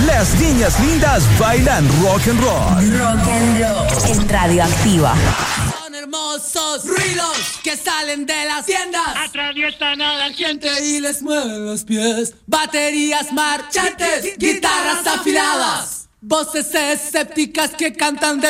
Las niñas lindas bailan rock and roll. Rock and roll en Radioactiva. Son hermosos ruidos que salen de las tiendas, atraviesan a la gente y les mueven los pies. Baterías marchantes, guitarras afiladas, voces escépticas que cantan de